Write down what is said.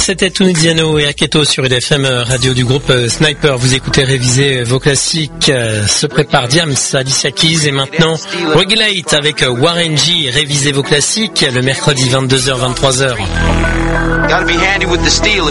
C'était Tuniziano et Aketo sur UDFM radio du groupe Sniper. Vous écoutez Réviser vos classiques. Se prépare Diams, Alicia Keys et maintenant Regulate avec Warren G. Révisez vos classiques le mercredi 22h-23h. Gotta be handy with the steel.